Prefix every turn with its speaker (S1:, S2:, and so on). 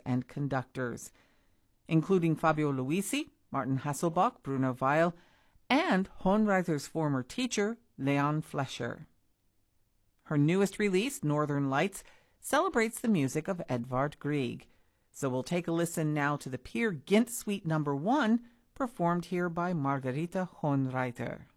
S1: and conductors, including Fabio Luisi, Martin Hasselbach, Bruno Weil, and Hohenreither's former teacher, Leon Flescher. Her newest release, Northern Lights, celebrates the music of Edvard Grieg. So we'll take a listen now to the Peer Gynt Suite No. 1, performed here by Margarita Hohenreither.